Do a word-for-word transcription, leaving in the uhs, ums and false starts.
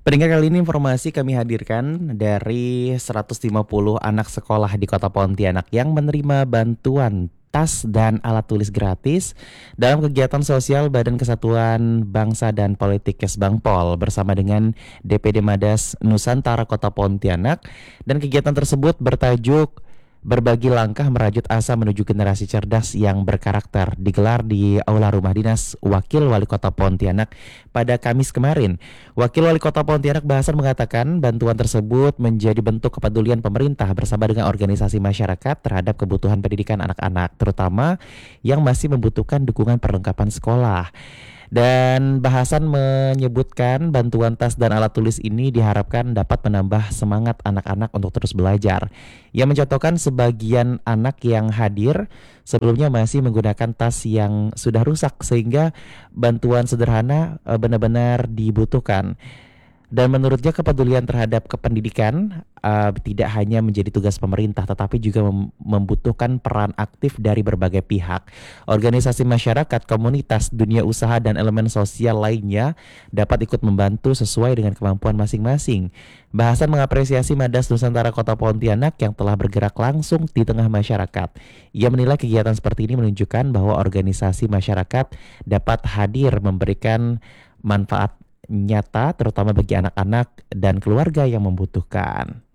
Pendengar, kali ini informasi kami hadirkan dari seratus lima puluh anak sekolah di Kota Pontianak yang menerima bantuan tas dan alat tulis gratis dalam kegiatan sosial Badan Kesatuan Bangsa dan Politik Kesbangpol bersama dengan D P D Madas Nusantara Kota Pontianak, dan kegiatan tersebut bertajuk Berbagi Langkah Merajut Asa Menuju Generasi Cerdas yang Berkarakter, digelar di Aula Rumah Dinas Wakil Wali Kota Pontianak pada Kamis kemarin. Wakil Wali Kota Pontianak Bahasan mengatakan bantuan tersebut menjadi bentuk kepedulian pemerintah bersama dengan organisasi masyarakat terhadap kebutuhan pendidikan anak-anak, terutama yang masih membutuhkan dukungan perlengkapan sekolah. Dan Bahasan menyebutkan bantuan tas dan alat tulis ini diharapkan dapat menambah semangat anak-anak untuk terus belajar. Ia mencontohkan sebagian anak yang hadir sebelumnya masih menggunakan tas yang sudah rusak, sehingga bantuan sederhana eh, benar-benar dibutuhkan. Dan menurutnya kepedulian terhadap kependidikan uh, tidak hanya menjadi tugas pemerintah, tetapi juga mem- membutuhkan peran aktif dari berbagai pihak. Organisasi masyarakat, komunitas, dunia usaha, dan elemen sosial lainnya dapat ikut membantu sesuai dengan kemampuan masing-masing. Bahasan mengapresiasi Madas Nusantara Kota Pontianak yang telah bergerak langsung di tengah masyarakat. Ia menilai kegiatan seperti ini menunjukkan bahwa organisasi masyarakat dapat hadir memberikan manfaat nyata terutama bagi anak-anak dan keluarga yang membutuhkan.